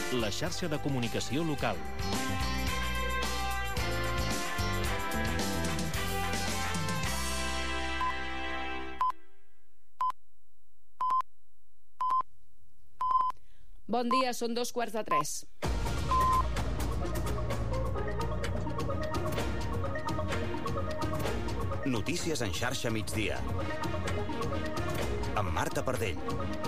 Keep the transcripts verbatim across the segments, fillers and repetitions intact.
la xarxa de comunicació local. Bon dia, són dos quarts de tres. Notícies en xarxa migdia. Amb Marta Pardell.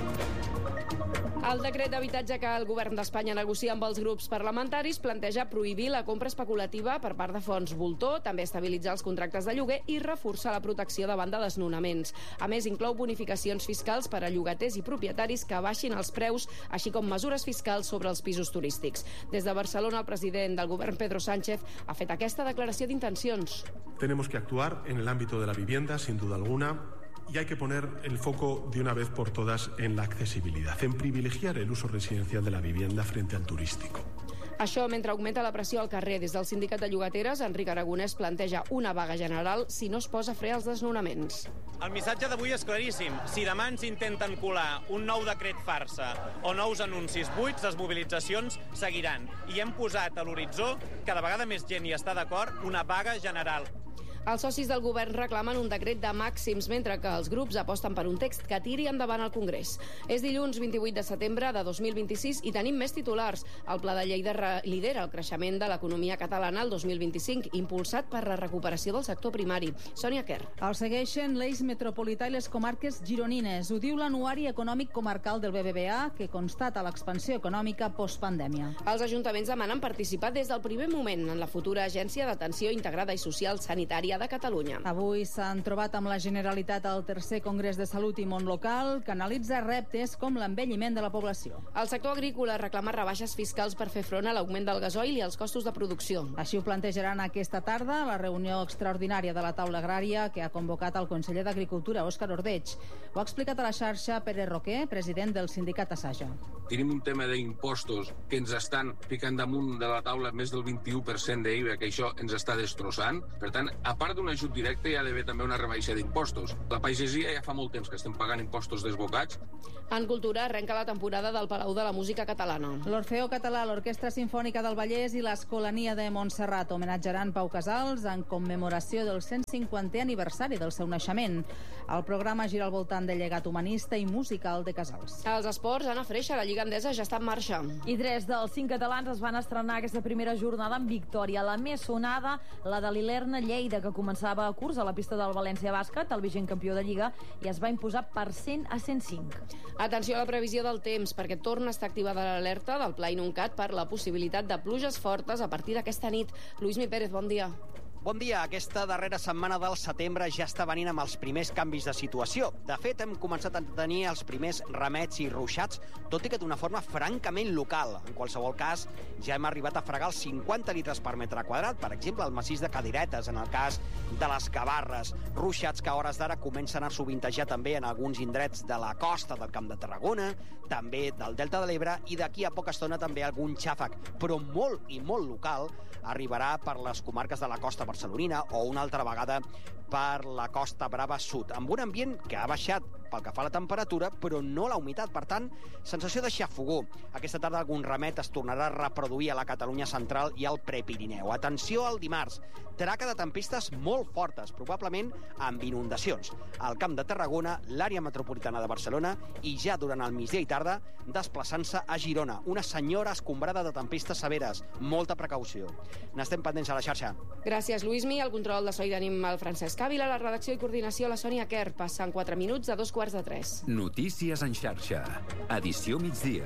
El decret d'habitatge que el govern d'Espanya negocia amb els grups parlamentaris planteja prohibir la compra especulativa per part de fons voltor, també estabilitzar els contractes de lloguer i reforçar la protecció davant de desnonaments. A més, inclou bonificacions fiscals per a llogaters i propietaris que baixin els preus, així com mesures fiscals sobre els pisos turístics. Des de Barcelona, el president del govern, Pedro Sánchez, ha fet aquesta declaració d'intencions. Tenemos que actuar en el ámbito de la vivienda, sin duda alguna. Y hay que poner el foco de una vez por todas en la accesibilidad, en privilegiar el uso residencial de la vivienda frente al turístico. Això mentre augmenta la pressió al carrer. Des del sindicat de llogateres, Enric Aragonès planteja una vaga general si no es posa fre als desnonaments. El missatge d'avui és claríssim. Si demà ens intenten colar un nou decret farsa o nous anuncis buits, les mobilitzacions seguiran. I hem posat a l'horitzó, cada vegada més gent hi està d'acord, una vaga general. Els socis del govern reclamen un decret de màxims, mentre que els grups aposten per un text que tiri endavant al Congrés. És dilluns vint-i-vuit de setembre de dos mil vint-i-sis i tenim més titulars. El Pla de Lleida lidera el creixement de l'economia catalana el dos mil vint-i-cinc, impulsat per la recuperació del sector primari. Sònia Quer. El segueixen l'eix metropolità i les comarques gironines. Ho diu l'Anuari Econòmic Comarcal del B B V A, que constata l'expansió econòmica postpandèmia. Els ajuntaments demanen participar des del primer moment en la futura Agència d'Atenció Integrada i Social Sanitària de Catalunya. Avui s'han trobat amb la Generalitat al tercer Congrés de Salut i Món Local, que analitza reptes com l'envelliment de la població. El sector agrícola reclama rebaixes fiscals per fer front a l'augment del gasoil i els costos de producció. Així ho plantejaran aquesta tarda a la reunió extraordinària de la taula agrària que ha convocat el conseller d'Agricultura, Òscar Ordeig. Ho ha explicat a la xarxa Pere Roquer, president del sindicat Assaja. Tenim un tema d'impostos que ens estan ficant damunt de la taula més del vint-i-u per cent d'I V A, que això ens està destrossant. Per tant, a part d'un ajut directe hi ha d'haver també una rebaixa d'impostos. La pagesia ja fa molt temps que estem pagant impostos desbocats. En cultura arrenca la temporada del Palau de la Música Catalana. L'Orfeó Català, l'Orquestra Simfònica del Vallès i l'Escolania de Montserrat homenatjaran Pau Casals en commemoració del cent cinquantè aniversari del seu naixement. El programa gira al voltant del llegat humanista i musical de Casals. Els esports, Anna Freixa, la Lliga Endesa ja està en marxa. I tres dels cinc catalans es van estrenar aquesta primera jornada amb victòria. La més sonada, la de l'Ilerna Lleida, que començava a curs a la pista del València Bàsquet, el vigent campió de Lliga, i es va imposar per cent a cent cinc. Atenció a la previsió del temps, perquè torna a estar activada l'alerta del Pla Inuncat per la possibilitat de pluges fortes a partir d'aquesta nit. Lluís Mi Pérez, bon dia. Bon dia. Aquesta darrera setmana del setembre ja està venint amb els primers canvis de situació. De fet, hem començat a tenir els primers remets i ruixats, tot i que d'una forma francament local. En qualsevol cas, ja hem arribat a fregar els cinquanta litres per metre quadrat, per exemple, al massís de Cadiretes, en el cas de les Gavarres. Ruixats que a hores d'ara comencen a sovintejar també en alguns indrets de la costa del Camp de Tarragona, també del Delta de l'Ebre, i d'aquí a poca estona també algun xàfec, però molt i molt local, arribarà per les comarques de la costa barcelonina o una altra vegada per la Costa Brava Sud, amb un ambient que ha baixat pel que fa a la temperatura, però no la humitat. Per tant, sensació de xafogó. Aquesta tarda algun remet es tornarà a reproduir a la Catalunya central i al Prepirineu. Atenció al dimarts. Traca de tempestes molt fortes, probablement amb inundacions. Al Camp de Tarragona, l'àrea metropolitana de Barcelona i ja durant el migdia i tarda desplaçant-se a Girona. Una senyora escombrada de tempestes severes. Molta precaució. N'estem pendents a la xarxa. Gràcies, Lluïsmi. El control de so i tenim el Francesc Ávila, la redacció i coordinació la Sònia Quer. Passen quatre minuts a dos quarts de tres. Notícies en xarxa. Edició migdia.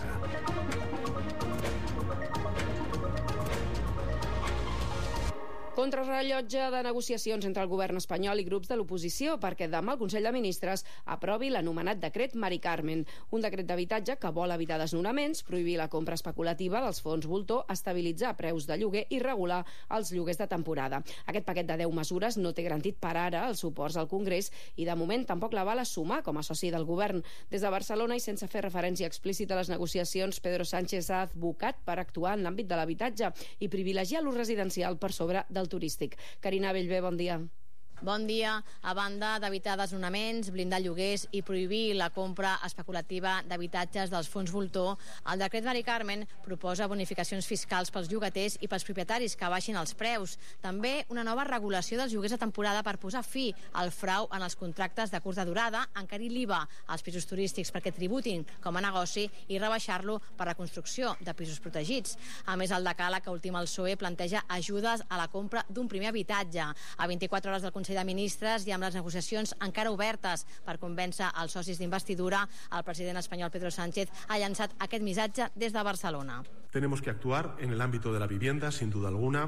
Contrarrellotge de negociacions entre el govern espanyol i grups de l'oposició perquè demà el Consell de Ministres aprovi l'anomenat decret Mari Carmen, un decret d'habitatge que vol evitar desnonaments, prohibir la compra especulativa dels fons voltor, estabilitzar preus de lloguer i regular els lloguers de temporada. Aquest paquet de deu mesures no té garantit per ara els suports al Congrés i de moment tampoc la val a sumar com a soci del govern. Des de Barcelona i sense fer referència explícita a les negociacions, Pedro Sánchez ha advocat per actuar en l'àmbit de l'habitatge i privilegiar l'ús residencial per sobre del turístic. Carina Bellver, bon dia. Bon dia. A banda d'evitar desnonaments, blindar lloguers i prohibir la compra especulativa d'habitatges dels fons voltor, el decret Mari Carmen proposa bonificacions fiscals pels llogaters i pels propietaris que baixin els preus. També una nova regulació dels lloguers de temporada per posar fi al frau en els contractes de curta durada, encarir l'I V A als pisos turístics perquè tributin com a negoci i rebaixar-lo per la construcció de pisos protegits. A més, el decàleg que ultima el P S O E planteja ajudes a la compra d'un primer habitatge. A vint-i-quatre hores del Consell de Ministres i amb les negociacions encara obertes per convèncer els socis d'investidura, el president espanyol Pedro Sánchez ha llançat aquest missatge des de Barcelona. Tenemos que actuar en el ámbito de la vivienda, sin duda alguna,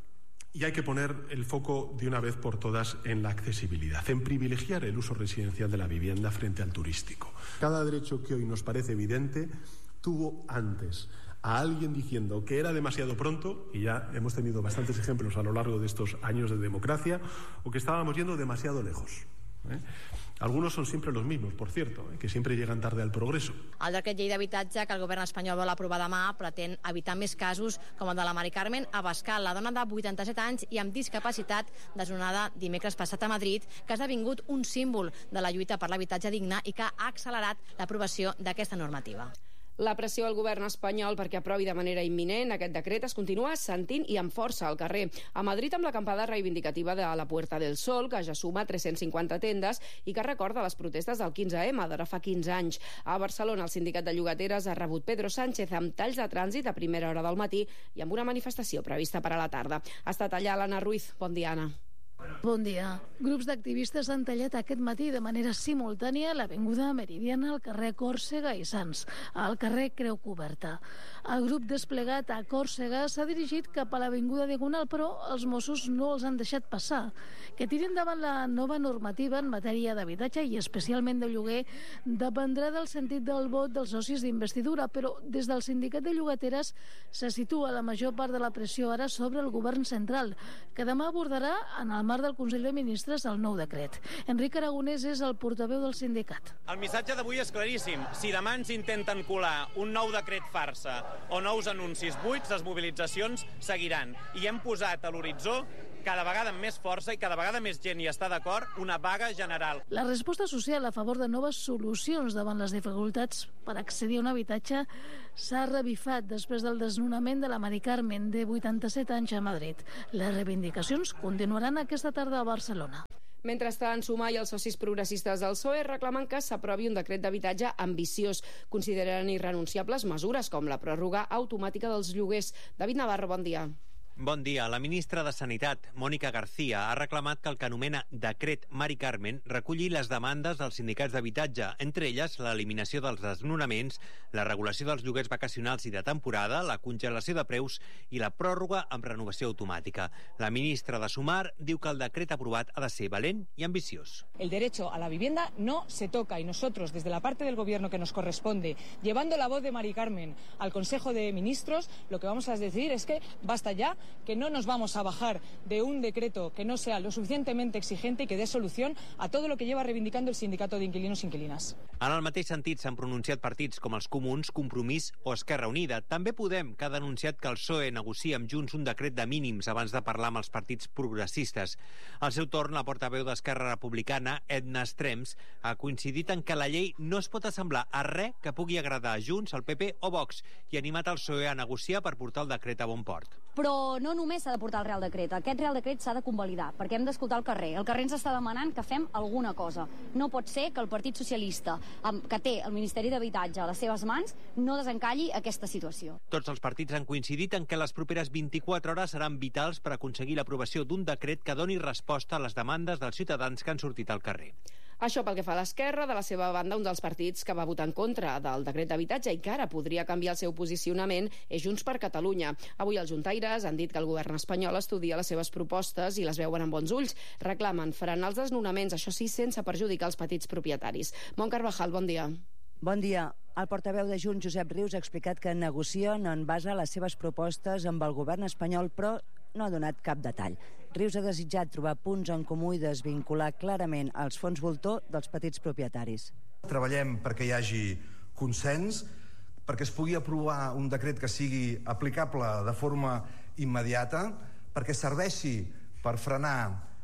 y hay que poner el foco de una vez por todas en la accesibilidad, en privilegiar el uso residencial de la vivienda frente al turístico. Cada derecho que hoy nos parece evidente tuvo antes a alguien diciendo que era demasiado pronto, y ya hemos tenido bastantes ejemplos a lo largo de estos años de democracia, o que estábamos yendo demasiado lejos. ¿eh? Algunos son siempre los mismos, por cierto, ¿eh? que siempre llegan tarde al progreso. El decret llei d'habitatge que el govern espanyol vol aprovar demà pretén evitar més casos com el de la Mari Carmen Abascal, la dona de vuitanta-set anys i amb discapacitat desnonada dimecres passat a Madrid, que ha esdevingut un símbol de la lluita per l'habitatge digne i que ha accelerat l'aprovació d'aquesta normativa. La pressió al govern espanyol perquè aprovi de manera imminent aquest decret es continua sentint i amb força al carrer. A Madrid, amb l'acampada reivindicativa de la Puerta del Sol, que ja suma tres-cents cinquanta tendes i que recorda les protestes del quinze ema d'ara fa quinze anys. A Barcelona, el sindicat de llogateres ha rebut Pedro Sánchez amb talls de trànsit a primera hora del matí i amb una manifestació prevista per a la tarda. Ha estat allà l'Anna Ruiz. Bon dia, Anna. Bon dia. Grups d'activistes han tallat aquest matí de manera simultània l'avinguda Meridiana al carrer Còrsega i Sants, al carrer Creu Coberta. El grup desplegat a Còrsega s'ha dirigit cap a l'avinguda Diagonal, però els Mossos no els han deixat passar. Que tirin davant la nova normativa en matèria d'habitatge i especialment de lloguer dependrà del sentit del vot dels socis d'investidura, però des del sindicat de llogateres se situa la major part de la pressió ara sobre el govern central, que demà abordarà en el marc del Consell de Ministres el nou decret. Enric Aragonès és el portaveu del sindicat. El missatge d'avui és claríssim. Si demà ens intenten colar un nou decret farsa o nous anuncis buits, les mobilitzacions seguiran. I hem posat a l'horitzó, cada vegada amb més força i cada vegada més gent hi està d'acord, una vaga general. La resposta social a favor de noves solucions davant les dificultats per accedir a un habitatge s'ha revifat després del desnonament de la Mari Carmen, de vuitanta-set anys, a Madrid. Les reivindicacions continuaran aquesta tarda a Barcelona. Mentrestant, Sumar i els socis progressistes del P S O E reclamen que s'aprovi un decret d'habitatge ambiciós. Consideren irrenunciables mesures com la pròrroga automàtica dels lloguers. David Navarro, bon dia. Bon dia. La ministra de Sanitat, Mònica García, ha reclamat que el que anomena Decret Mari Carmen reculli les demandes dels sindicats d'habitatge, entre elles l'eliminació dels desnonaments, la regulació dels lloguers vacacionals i de temporada, la congelació de preus i la pròrroga amb renovació automàtica. La ministra de Sumar diu que el decret aprovat ha de ser valent i ambiciós. El derecho a la vivienda no se toca y nosotros, desde la parte del Gobierno que nos corresponde, llevando la voz de Mari Carmen al Consejo de Ministros, lo que vamos a decir es que basta ya, que no nos vamos a bajar de un decreto que no sea lo suficientemente exigente y que dé solución a todo lo que lleva reivindicando el sindicato de inquilinos i inquilines. En el mateix sentit s'han pronunciat partits com els Comuns, Compromís o Esquerra Unida. També Podem, que ha denunciat que el P S O E negocia amb Junts un decret de mínims abans de parlar amb els partits progressistes. Al seu torn, la portaveu d'Esquerra Republicana, Edna Estrems, ha coincidit en que la llei no es pot assemblar a res que pugui agradar a Junts, al P P o Vox, i ha animat el P S O E a negociar per portar el decret a bon port. Però no només s'ha de portar el Real Decret, aquest Real Decret s'ha de convalidar, perquè hem d'escoltar el carrer. El carrer ens està demanant que fem alguna cosa. No pot ser que el Partit Socialista, que té el Ministeri d'Habitatge a les seves mans, no desencalli aquesta situació. Tots els partits han coincidit en que les properes vint-i-quatre hores seran vitals per aconseguir l'aprovació d'un decret que doni resposta a les demandes dels ciutadans que han sortit al carrer. Això pel que fa a l'esquerra. De la seva banda, un dels partits que va votar en contra del decret d'habitatge i que ara podria canviar el seu posicionament és Junts per Catalunya. Avui els juntaires han dit que el govern espanyol estudia les seves propostes i les veuen amb bons ulls. Reclamen frenar els desnonaments, això sí, sense perjudicar els petits propietaris. Mont Carvajal, bon dia. Bon dia. El portaveu de Junts, Josep Rius, ha explicat que negocien en base a les seves propostes amb el govern espanyol, però no ha donat cap detall. Rius ha desitjat trobar punts en comú i desvincular clarament els fons voltor dels petits propietaris. Treballem perquè hi hagi consens, perquè es pugui aprovar un decret que sigui aplicable de forma immediata, perquè serveixi per frenar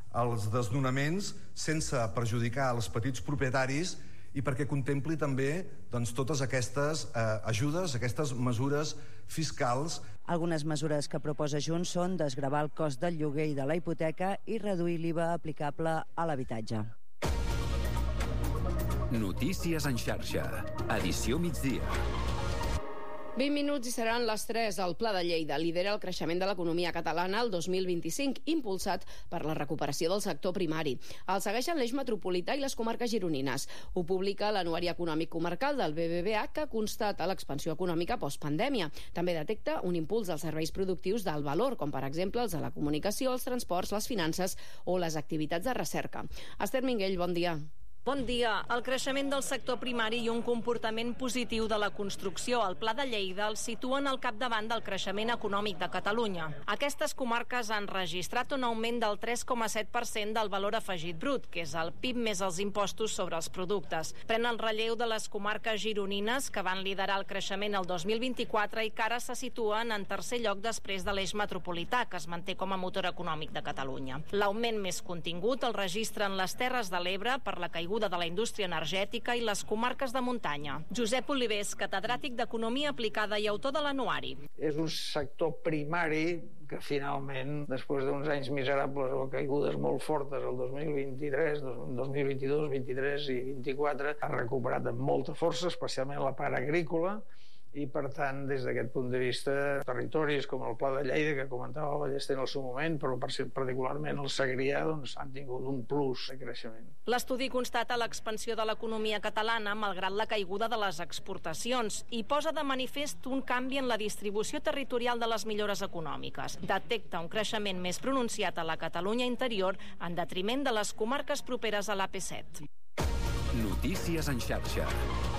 els desnonaments sense perjudicar els petits propietaris i perquè contempli també doncs, totes aquestes eh, ajudes, aquestes mesures fiscals. Algunes mesures que proposa Junts són desgravar el cost del lloguer i de la hipoteca i reduir l'I V A aplicable a l'habitatge. Notícies en xarxa. Edició migdia. vint minuts i seran les tres. El Pla de Lleida lidera el creixement de l'economia catalana el dos mil vint-i-cinc, impulsat per la recuperació del sector primari. El segueixen l'eix metropolità i les comarques gironines. Ho publica l'Anuari Econòmic Comarcal del B B V A, que constata l'expansió econòmica postpandèmia. També detecta un impuls als serveis productius d'alt valor, com per exemple els de la comunicació, els transports, les finances o les activitats de recerca. Esther Minguell, bon dia. Bon dia. El creixement del sector primari i un comportament positiu de la construcció al Pla de Lleida el situen al capdavant del creixement econòmic de Catalunya. Aquestes comarques han registrat un augment del tres coma set per cent del valor afegit brut, que és el P I B més els impostos sobre els productes. Pren el relleu de les comarques gironines, que van liderar el creixement el dos mil vint-i-quatre i que ara se situen en tercer lloc després de l'eix metropolità, que es manté com a motor econòmic de Catalunya. L'augment més contingut el registren les Terres de l'Ebre per la caiguda de la indústria energètica i les comarques de muntanya. Josep Olivés, catedràtic d'Economia Aplicada i autor de l'Anuari. És un sector primari que finalment, després d'uns anys miserables o caigudes molt fortes el dos mil vint-i-tres, dos mil vint-i-dos, vint-i-tres i vint-i-quatre, ha recuperat amb molta força, especialment la part agrícola, i per tant, des d'aquest punt de vista, territoris com el Pla de Lleida, que comentava el Ballester en el seu moment, però particularment el Segrià, doncs, han tingut un plus de creixement. L'estudi constata l'expansió de l'economia catalana malgrat la caiguda de les exportacions i posa de manifest un canvi en la distribució territorial de les millores econòmiques. Detecta un creixement més pronunciat a la Catalunya interior en detriment de les comarques properes a l'A P set. Notícies en xarxa.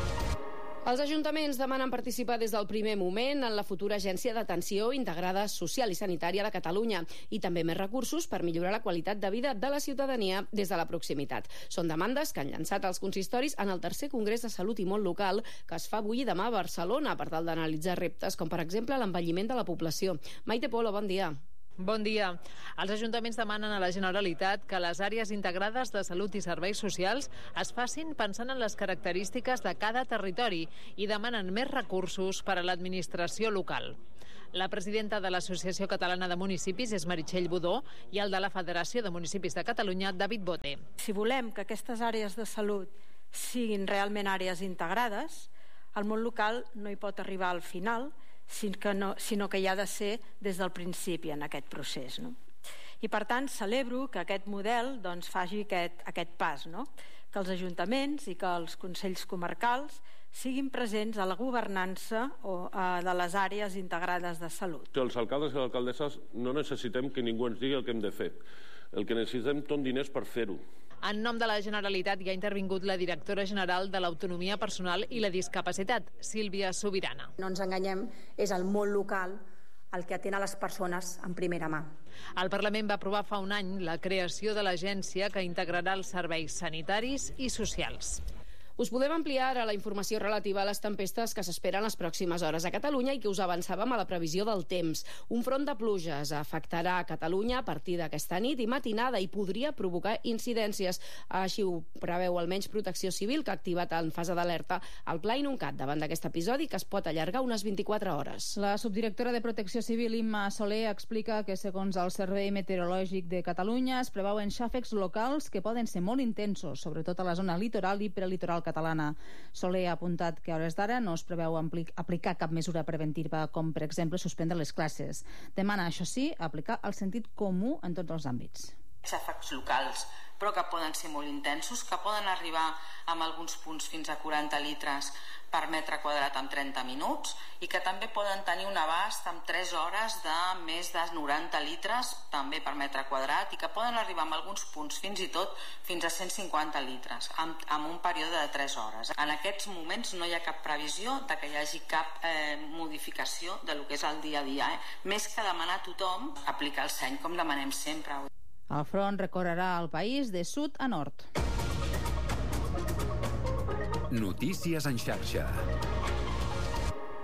Els ajuntaments demanen participar des del primer moment en la futura Agència d'Atenció Integrada Social i Sanitària de Catalunya i també més recursos per millorar la qualitat de vida de la ciutadania des de la proximitat. Són demandes que han llançat els consistoris en el tercer Congrés de Salut i Món Local que es fa avui i demà a Barcelona per tal d'analitzar reptes com, per exemple, l'envelliment de la població. Maite Polo, bon dia. Bon dia. Els ajuntaments demanen a la Generalitat que les àrees integrades de salut i serveis socials es facin pensant en les característiques de cada territori i demanen més recursos per a l'administració local. La presidenta de l'Associació Catalana de Municipis és Meritxell Budó i el de la Federació de Municipis de Catalunya, David Bote. Si volem que aquestes àrees de salut siguin realment àrees integrades, el món local no hi pot arribar al final, sinó que hi ha de ser des del principi en aquest procés. No? I per tant celebro que aquest model doncs, faci aquest, aquest pas, no? Que els ajuntaments i que els consells comarcals siguin presents a la governança o, eh, de les àrees integrades de salut. Els alcaldes i les alcaldesses no necessitem que ningú ens digui el que hem de fer. El que necessitem són diners per fer-ho. En nom de la Generalitat hi ha intervingut la directora general de l'Autonomia Personal i la Discapacitat, Sílvia Sobirana. No ens enganyem, és el món local el que atén a les persones en primera mà. El Parlament va aprovar fa un any la creació de l'agència que integrarà els serveis sanitaris i socials. Us podem ampliar ara la informació relativa a les tempestes que s'esperen les pròximes hores a Catalunya i que us avançàvem a la previsió del temps. Un front de pluges afectarà a Catalunya a partir d'aquesta nit i matinada i podria provocar incidències. Així ho preveu almenys Protecció Civil, que ha activat en fase d'alerta el Pla Inuncat davant d'aquest episodi, que es pot allargar unes vint-i-quatre hores. La subdirectora de Protecció Civil, Imma Soler, explica que, segons el Servei Meteorològic de Catalunya, es preveuen xàfecs locals que poden ser molt intensos, sobretot a la zona litoral i prelitoral catalana. Soler ha apuntat que a hores d'ara no es preveu aplicar cap mesura preventiva, com per exemple suspendre les classes. Demana, això sí, aplicar el sentit comú en tots els àmbits. Xàfecs locals, però que poden ser molt intensos, que poden arribar amb alguns punts fins a quaranta litres per metre quadrat en trenta minuts i que també poden tenir un abast en tres hores de més de noranta litres també per metre quadrat i que poden arribar amb alguns punts fins i tot fins a cent cinquanta litres en, en un període de tres hores. En aquests moments no hi ha cap previsió de que hi hagi cap eh, modificació de lo que és el dia a dia, eh? Més que demanar a tothom aplicar el seny com demanem sempre. El front recorrerà el país de sud a nord. Notícies en xarxa.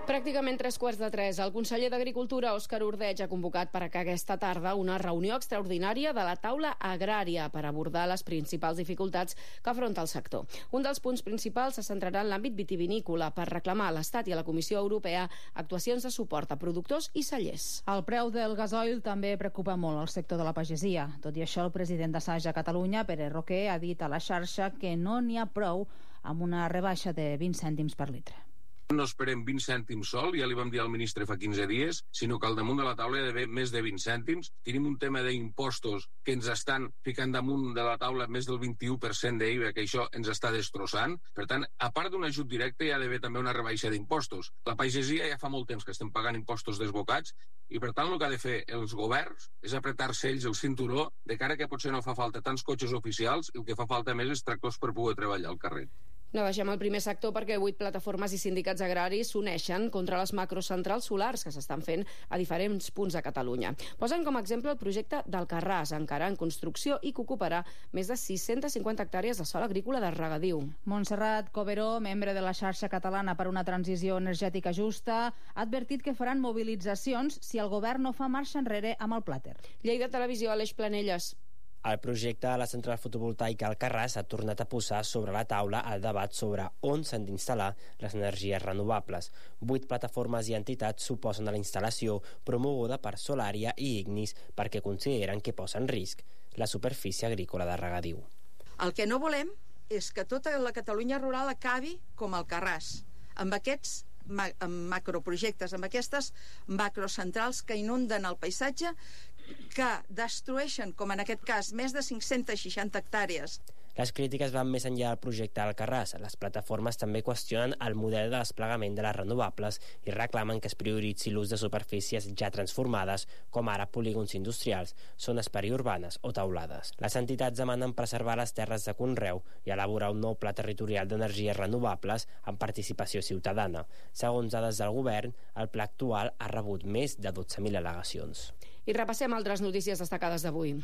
Pràcticament tres quarts de tres. El conseller d'Agricultura, Òscar Ordeig, ha convocat per aquesta tarda una reunió extraordinària de la taula agrària per abordar les principals dificultats que afronta el sector. Un dels punts principals se centrarà en l'àmbit vitivinícola per reclamar a l'Estat i a la Comissió Europea actuacions de suport a productors i cellers. El preu del gasoil també preocupa molt el sector de la pagesia. Tot i això, el president d'Assaja Catalunya, Pere Roquer, ha dit a la xarxa que no n'hi ha prou amb una rebaixa de vint cèntims per litre. No esperem vint cèntims sol, ja li vam dir al ministre fa quinze dies, sinó que al damunt de la taula hi ha d'haver més de vint cèntims. Tenim un tema d'impostos que ens estan ficant damunt de la taula més del vint-i-u per cent d'I V A, que això ens està destrossant. Per tant, a part d'un ajut directe, hi ha d'haver també una rebaixa d'impostos. La pagesia ja fa molt temps que estem pagant impostos desbocats i, per tant, el que ha de fer els governs és apretar-se ells el cinturó de cara que potser no fa falta tants cotxes oficials i el que fa falta més és tractors per poder treballar al carrer. No deixem el primer sector perquè vuit plataformes i sindicats agraris s'uneixen contra les macrocentrals solars que s'estan fent a diferents punts de Catalunya. Posen com a exemple el projecte d'Alcarràs, encara en construcció i que ocuparà més de sis-centes cinquanta hectàrees de sòl agrícola de regadiu. Montserrat Coberó, membre de la xarxa catalana per una transició energètica justa, ha advertit que faran mobilitzacions si el govern no fa marxa enrere amb el plàter. Lleida Televisió, Aleix Planelles. El projecte de la central fotovoltaica Alcarràs ha tornat a posar sobre la taula el debat sobre on s'han d'instal·lar les energies renovables. Vuit plataformes i entitats s'oposen a la instal·lació promoguda per Solària i Ignis perquè consideren que posa en risc la superfície agrícola de regadiu. El que no volem és que tota la Catalunya rural acabi com Alcarràs, amb aquests amb macroprojectes, amb aquestes macrocentrals que inunden el paisatge, que destrueixen, com en aquest cas, més de cinc-centes seixanta hectàrees. Les crítiques van més enllà del projecte Alcarràs. Les plataformes també qüestionen el model de desplegament de les renovables i reclamen que es prioritzi l'ús de superfícies ja transformades, com ara polígons industrials, zones periurbanes o taulades. Les entitats demanen preservar les terres de conreu i elaborar un nou pla territorial d'energies renovables amb participació ciutadana. Segons dades del govern, el pla actual ha rebut més de dotze mil al·legacions. I repassem altres notícies destacades d'avui.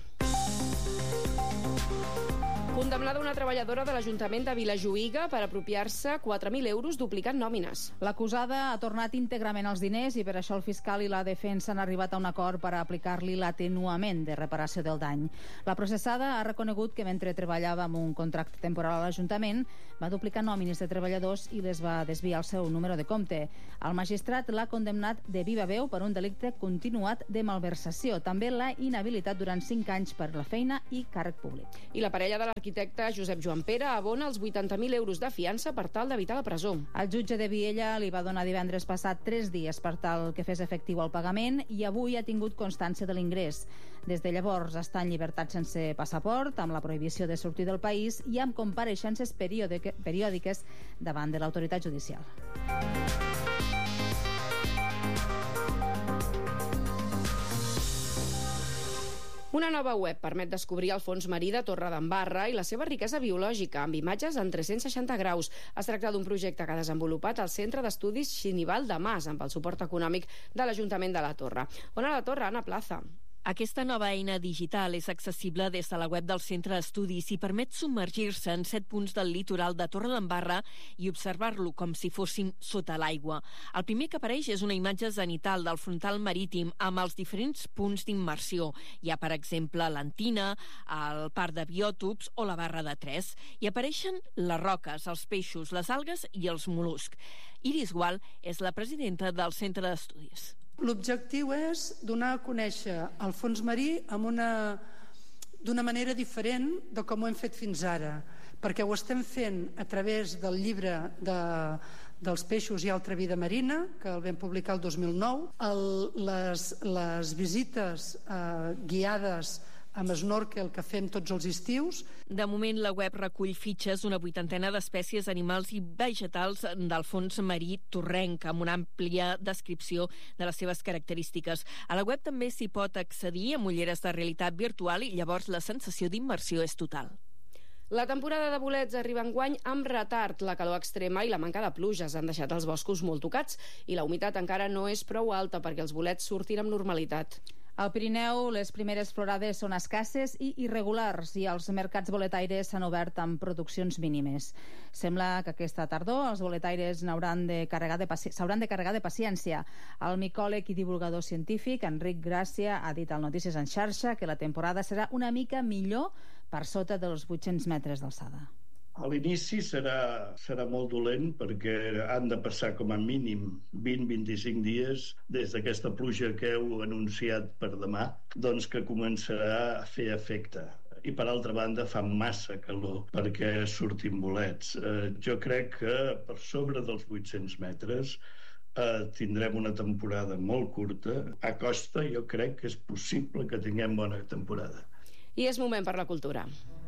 Condemnada una treballadora de l'Ajuntament de Vilajuïga per apropiar-se quatre mil euros duplicant nòmines. L'acusada ha tornat íntegrament els diners i per això el fiscal i la defensa han arribat a un acord per aplicar-li l'atenuament de reparació del dany. La processada ha reconegut que mentre treballava amb un contracte temporal a l'Ajuntament va duplicar nòmines de treballadors i les va desviar el seu número de compte. El magistrat l'ha condemnat de viva veu per un delicte continuat de malversació. També l'ha inhabilitat durant cinc anys per la feina i càrrec públic. I la parella de l'arquitecte Josep Joan Pere abona els vuitanta mil euros de fiança per tal d'evitar la presó. El jutge de Viella li va donar divendres passat tres dies per tal que fes efectiu el pagament i avui ha tingut constància de l'ingrés. Des de llavors està en llibertat sense passaport, amb la prohibició de sortir del país i amb compareixences periòdiques davant de l'autoritat judicial. Una nova web permet descobrir el fons marí de Torredembarra i la seva riquesa biològica, amb imatges en tres-cents seixanta graus. Es tracta d'un projecte que ha desenvolupat el Centre d'Estudis Xinival de Mas, amb el suport econòmic de l'Ajuntament de la Torre. On a la Torre, Anna Plaza? Aquesta nova eina digital és accessible des de la web del Centre d'Estudis i permet submergir-se en set punts del litoral de Torredembarra i observar-lo com si fóssim sota l'aigua. El primer que apareix és una imatge zenital del frontal marítim amb els diferents punts d'immersió. Hi ha, per exemple, l'Antina, el parc de biòtops o la barra de Tres. I apareixen les roques, els peixos, les algues i els mol·luscs. Iris Gual és la presidenta del Centre d'Estudis. L'objectiu és donar a conèixer el fons marí amb una, d'una manera diferent de com ho hem fet fins ara, perquè ho estem fent a través del llibre de, dels peixos i altra vida marina, que el vam publicar el dos mil nou, el, les, les visites eh, guiades amb snorkel que fem tots els estius. De moment, la web recull fitxes d'una vuitantena d'espècies animals i vegetals del fons marí torrenc, amb una àmplia descripció de les seves característiques. A la web també s'hi pot accedir amb ulleres de realitat virtual i llavors la sensació d'immersió és total. La temporada de bolets arriba enguany amb retard. La calor extrema i la manca de pluges han deixat els boscos molt tocats i la humitat encara no és prou alta perquè els bolets surtin amb normalitat. Al Pirineu, les primeres florades són escasses i irregulars i els mercats boletaires s'han obert amb produccions mínimes. Sembla que aquesta tardor els boletaires n'hauran de carregar de paci... s'hauran de carregar de paciència. El micòleg i divulgador científic Enric Gràcia ha dit al Notícies en xarxa que la temporada serà una mica millor per sota dels vuit-cents metres d'alçada. A l'inici serà, serà molt dolent perquè han de passar com a mínim vint a vint-i-cinc dies des d'aquesta pluja que heu anunciat per demà, doncs que començarà a fer efecte. I per altra banda fa massa calor perquè surtin bolets. Eh, jo crec que per sobre dels vuit-cents metres eh, tindrem una temporada molt curta. A Costa jo crec que és possible que tinguem bona temporada. I és moment per la cultura.